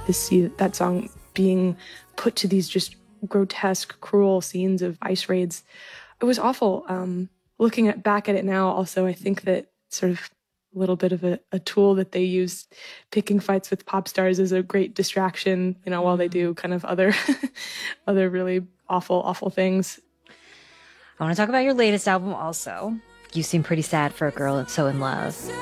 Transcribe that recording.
to see that song being put to these just grotesque, cruel scenes of ICE raids. It was awful. Looking back at it now, also, I think that sort of a little bit of a tool that they use, picking fights with pop stars, is a great distraction, while they do kind of other other really awful things. I want to talk about your latest album also. You seem pretty sad for a girl that's so in love.